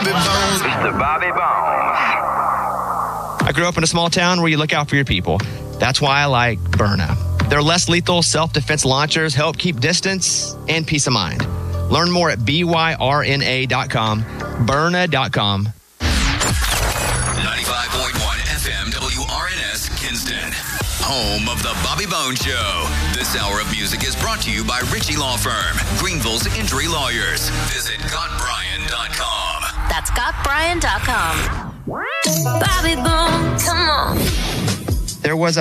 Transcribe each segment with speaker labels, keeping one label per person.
Speaker 1: Bobby Bones.
Speaker 2: It's the Bobby Bones.
Speaker 3: I grew up in a small town where you look out for your people. That's why I like Byrna. Their less lethal self-defense launchers help keep distance and peace of mind. Learn more at byrna.com, Byrna.com.
Speaker 1: 95.1 FM WRNS Kinston. Home of the Bobby Bones Show. This hour of music is brought to you by Ritchie Law Firm, Greenville's injury lawyers. Visit GotBryan.com.
Speaker 4: That's GotBryan.com. Bobby Bones, come on.
Speaker 3: There was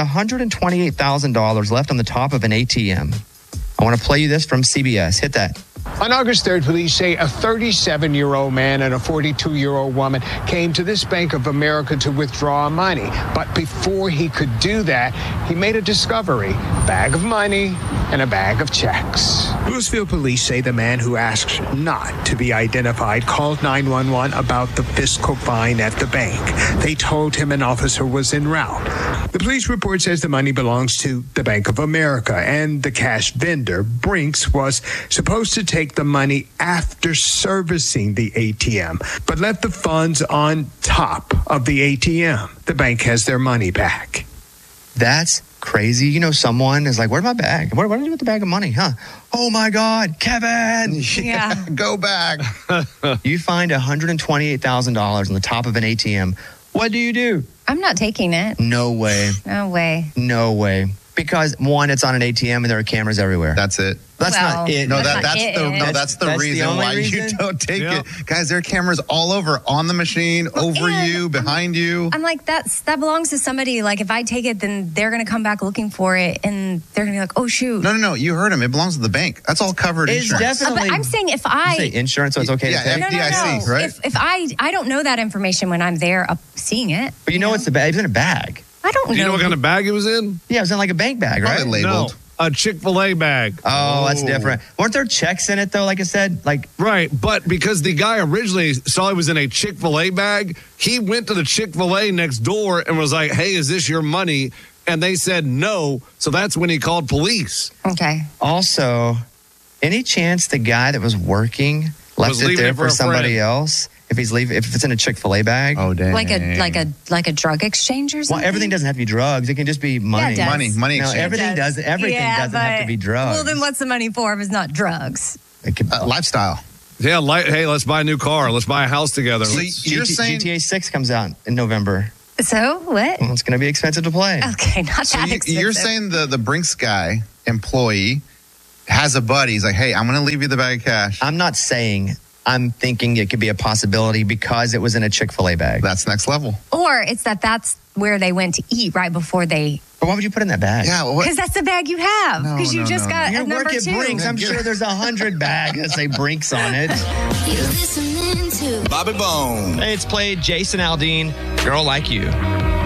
Speaker 3: $128,000 left on the top of an ATM. I want to play you this from CBS. Hit that.
Speaker 5: On August 3rd, police say a 37-year-old man and a 42-year-old woman came to this Bank of America to withdraw money. But before he could do that, he made a discovery: a bag of money and a bag of checks. Louisville police say the man who asked not to be identified called 911 about the fiscal fine at the bank. They told him an officer was en route. The police report says the money belongs to the Bank of America, and the cash vendor, Brinks, was supposed to take the money after servicing the ATM, but left the funds on top of the ATM. The bank has their money back.
Speaker 3: That's crazy. You know, someone is like, where's my bag? What did I do with the bag of money? Huh? Oh my God, Kevin.
Speaker 6: Yeah.
Speaker 3: Go back. You find $128,000 on the top of an ATM. What do?
Speaker 6: I'm not taking it.
Speaker 3: No way.
Speaker 6: No way.
Speaker 3: No way. Because one, it's on an ATM and there are cameras everywhere.
Speaker 7: That's it.
Speaker 3: That's not it.
Speaker 7: No,
Speaker 6: That's
Speaker 7: that's the reason
Speaker 3: only
Speaker 7: why
Speaker 3: reason?
Speaker 7: you don't take it. Guys, there are cameras all over, on the machine, over you, behind you.
Speaker 6: I'm like, that belongs to somebody. Like, if I take it, then they're going to come back looking for it, and they're going to be like, oh, shoot.
Speaker 7: No. You heard him. It belongs to the bank. That's all covered
Speaker 3: It's
Speaker 7: insurance.
Speaker 3: definitely.
Speaker 6: But I'm saying if
Speaker 3: You
Speaker 6: I...
Speaker 3: say insurance, so it's okay to take.
Speaker 6: No.
Speaker 7: FDIC, right?
Speaker 6: If I don't know that information when I'm there seeing it.
Speaker 3: But you know what's the bag? It's in a bag.
Speaker 6: I don't know.
Speaker 8: Do you know what kind of bag it was in?
Speaker 3: Yeah, it was in like a bank bag, right?
Speaker 7: Probably labeled.
Speaker 8: No, a Chick-fil-A bag.
Speaker 3: Oh, that's different. Weren't there checks in it though? Like I said, like
Speaker 8: Right, but because the guy originally saw it was in a Chick-fil-A bag, he went to the Chick-fil-A next door and was like, hey, is this your money? And they said no, so that's when he called police.
Speaker 6: Okay.
Speaker 3: also, any chance the guy that was working left
Speaker 8: Was
Speaker 3: it
Speaker 8: leaving
Speaker 3: there
Speaker 8: it for
Speaker 3: for
Speaker 8: a
Speaker 3: somebody
Speaker 8: friend.
Speaker 3: else? If it's in a Chick-fil-A bag.
Speaker 7: Oh, dang.
Speaker 6: Like a drug exchange or
Speaker 3: Well,
Speaker 6: something?
Speaker 3: everything doesn't have to be drugs. It can just be money.
Speaker 6: it does.
Speaker 7: Money
Speaker 3: No,
Speaker 7: exchange.
Speaker 3: everything doesn't have to be drugs.
Speaker 6: Well, then what's the money for if it's not drugs?
Speaker 3: It could,
Speaker 7: Lifestyle.
Speaker 8: Yeah, hey, let's buy a new car. Let's buy a house together.
Speaker 7: So you're saying...
Speaker 3: GTA 6 comes out in November.
Speaker 6: So, what?
Speaker 3: Well, it's going to be expensive to play.
Speaker 6: Okay, not
Speaker 7: So
Speaker 6: that expensive.
Speaker 7: you're saying the Brinks guy, employee, has a buddy. He's like, hey, I'm going to leave you the bag of cash.
Speaker 3: I'm not saying. I'm thinking it could be a possibility because it was in a Chick-fil-A bag.
Speaker 7: That's next level.
Speaker 6: Or it's that's where they went to eat right before they...
Speaker 3: But why would you put it in that bag?
Speaker 7: Yeah, what?
Speaker 6: Because that's the bag you have.
Speaker 7: No,
Speaker 6: Because you
Speaker 7: no,
Speaker 6: just
Speaker 7: no,
Speaker 6: got
Speaker 3: You
Speaker 6: a
Speaker 3: work
Speaker 6: number
Speaker 3: at
Speaker 6: 2.
Speaker 3: Brinks. I'm sure there's 100 bags that say Brinks on it.
Speaker 4: You're listening to
Speaker 1: Bobby Bones.
Speaker 3: Hey, it's played Jason Aldean, Girl Like You.